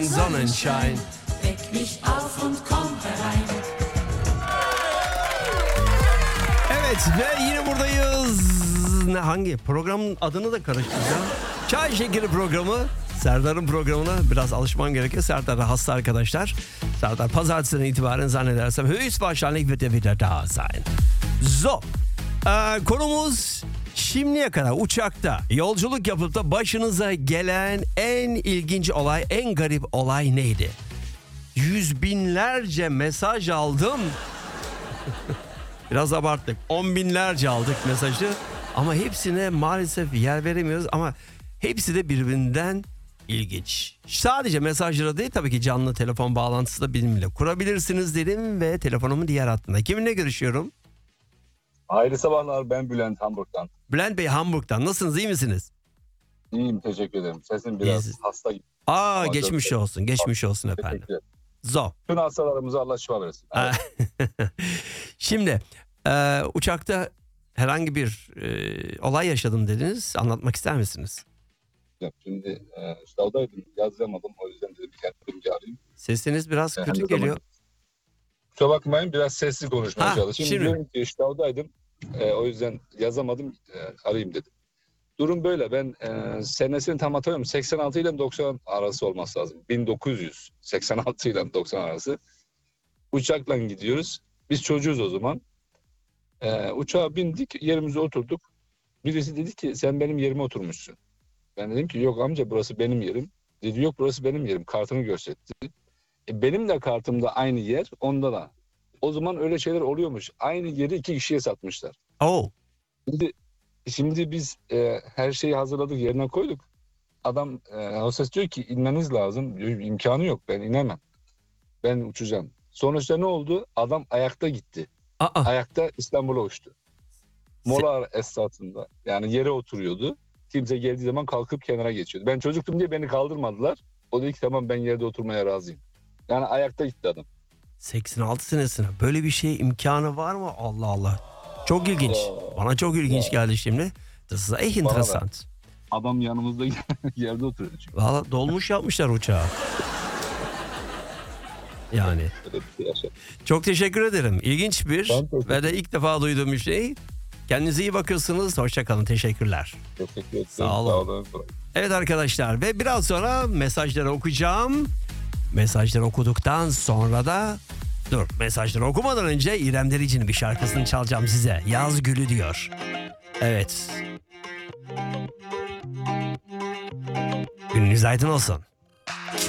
Sonnenschein. Weck mich auf und komm herein. Evet ve yine buradayız. Hangi programın adını da karıştıracağım. Çay Şekeri programı. Serdar'ın programına biraz alışmam gerekiyor. Serdar hasta arkadaşlar. Serdar pazartesinden itibaren zannedersem höchstwahrscheinlich wird er wieder da sein. So. Konumuz şimdiye kadar uçakta yolculuk yapıp da başınıza gelen en ilginç olay, en garip olay neydi? Yüz binlerce mesaj aldım. Biraz abarttık. 10 binlerce aldık mesajı. Ama hepsine maalesef yer veremiyoruz. Ama hepsi de birbirinden ilginç. Sadece mesajlara değil, tabii ki canlı telefon bağlantısı da benimle kurabilirsiniz dedim ve telefonumun diğer hattında. Kiminle görüşüyorum? Hayırlı sabahlar, ben Bülent Hamburg'dan. Bülent Bey Hamburg'dan. Nasılsınız, iyi misiniz? İyiyim, teşekkür ederim. Sesim biraz İyiyiz. hasta gibi. Geçmiş olsun. Geçmiş olsun efendim. Teşekkür ederim. Zo. Tüm hastalarımıza Allah şifa versin. Evet. Şimdi uçakta herhangi bir olay yaşadım dediniz. Anlatmak ister misiniz? Şimdi sınavdaydım, yazamadım. O yüzden dedim kendimi bir arayayım. Sesiniz biraz Ne kötü zaman- geliyor. Kusura bakmayın, biraz sesli konuşmaya çalışayım. şimdi. Diyorum ki sınavdaydım. O yüzden yazamadım, arayayım dedim. Durum böyle. Ben senesini tam hatırlamıyorum. 86 ile 90 arası olması lazım. 1986 ile 90 arası. Uçakla gidiyoruz. Biz çocuğuz o zaman. Uçağa bindik, yerimize oturduk. Birisi dedi ki sen benim yerime oturmuşsun. Ben dedim ki yok amca, burası benim yerim. Dedi yok, burası benim yerim. Kartını gösterdi. Benim de kartımda aynı yer, onda da. O zaman öyle şeyler oluyormuş. Aynı yeri iki kişiye satmışlar. Oh. Şimdi biz her şeyi hazırladık, yerine koyduk. Adam hostes diyor ki inmeniz lazım. Diyor, imkanı yok, ben inemem. Ben uçacağım. Sonuçta ne oldu? Adam ayakta gitti. Ayakta İstanbul'a uçtu. Mola esnasında. Yani yere oturuyordu. Kimse geldiği zaman kalkıp kenara geçiyordu. Ben çocuktum diye beni kaldırmadılar. O dedi ki tamam, ben yerde oturmaya razıyım. Yani ayakta gitti adam. 86 senesine böyle bir şey imkanı var mı? Allah Allah. Çok ilginç. Bana çok ilginç geldi şimdi. Das ist echt interessant. Adam yanımızda yerde oturuyor çünkü. Valla dolmuş yapmışlar uçağı. Yani. Öyle bir şey yaşadım. Çok teşekkür ederim. İlginç bir Ben teşekkür ve de ilk defa duyduğum bir şey. Kendinize iyi bakıyorsunuz. Hoşçakalın. Teşekkürler. Teşekkür ederim. Sağ olun. Evet arkadaşlar, ve biraz sonra mesajları okuyacağım. Mesajları okuduktan sonra da mesajları okumadan önce İrem Derici'nin bir şarkısını çalacağım size. Yaz Gülü diyor. Evet. Gününüz aydın olsun.